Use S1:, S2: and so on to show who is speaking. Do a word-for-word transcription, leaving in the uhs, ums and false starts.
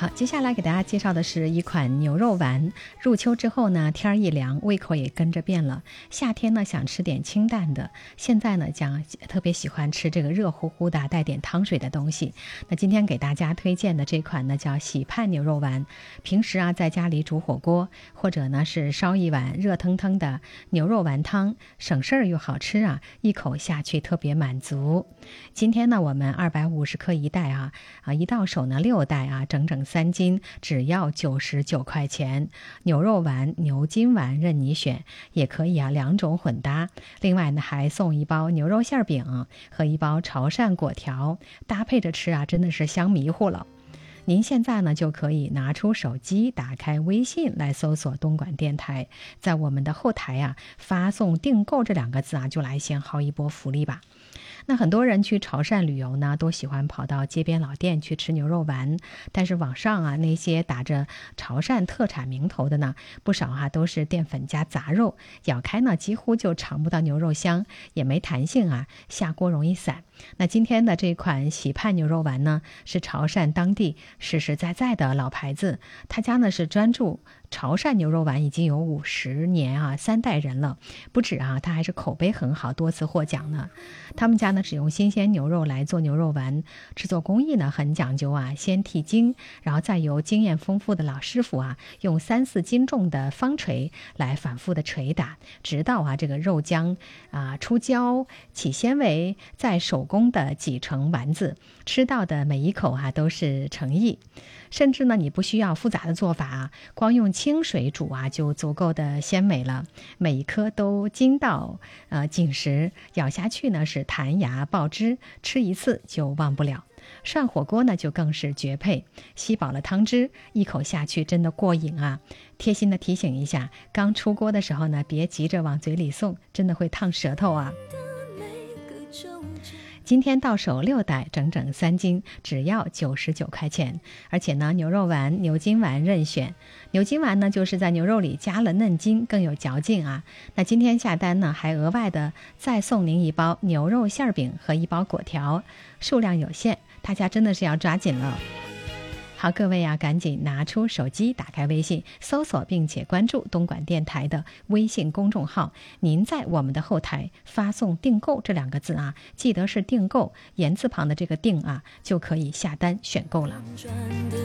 S1: 好，接下来给大家介绍的是一款牛肉丸。入秋之后呢，天儿一凉，胃口也跟着变了。夏天呢想吃点清淡的，现在呢讲特别喜欢吃这个热乎乎的带点汤水的东西。那今天给大家推荐的这款呢叫喜盼牛肉丸。平时啊在家里煮火锅，或者呢是烧一碗热腾腾的牛肉丸汤，省事儿又好吃啊，一口下去特别满足。今天呢我们二百五十克一袋啊，啊一到手呢六袋啊，整整三斤，只要九十九块钱。牛肉丸、牛筋丸任你选，也可以啊两种混搭。另外呢还送一包牛肉馅饼和一包潮汕果条，搭配着吃啊真的是香迷糊了。您现在呢就可以拿出手机，打开微信来搜索东莞电台，在我们的后台啊发送订购这两个字啊，就来先薅一波福利吧。那很多人去潮汕旅游呢，都喜欢跑到街边老店去吃牛肉丸，但是网上啊那些打着潮汕特产名头的呢，不少啊都是淀粉加杂肉，咬开呢几乎就尝不到牛肉香，也没弹性啊，下锅容易散。那今天的这款喜盼牛肉丸呢，是潮汕当地实实在在的老牌子，他家呢是专注潮汕牛肉丸已经有五十年啊，三代人了。不止啊，他还是口碑很好，多次获奖呢。他们家呢只用新鲜牛肉来做牛肉丸，制作工艺呢很讲究啊，先剔筋，然后再由经验丰富的老师傅啊，用三四斤重的方锤来反复的捶打，直到啊这个肉浆啊出胶起纤维，再手工的挤成丸子，吃到的每一口啊都是诚意。甚至呢你不需要复杂的做法啊，光用清水煮啊就足够的鲜美了，每一颗都筋道呃紧实，咬下去呢是弹牙爆汁，吃一次就忘不了。涮火锅呢就更是绝配，吸饱了汤汁，一口下去真的过瘾啊。贴心的提醒一下，刚出锅的时候呢别急着往嘴里送，真的会烫舌头啊。今天到手六袋，整整三斤，只要九十九块钱。而且呢，牛肉丸、牛筋丸任选。牛筋丸呢，就是在牛肉里加了嫩筋，更有嚼劲啊。那今天下单呢，还额外的再送您一包牛肉馅饼和一包果条，数量有限，大家真的是要抓紧了。好，各位啊，赶紧拿出手机，打开微信，搜索并且关注东莞电台的微信公众号。您在我们的后台发送订购这两个字啊，记得是订购，言字旁的这个订啊，就可以下单选购了。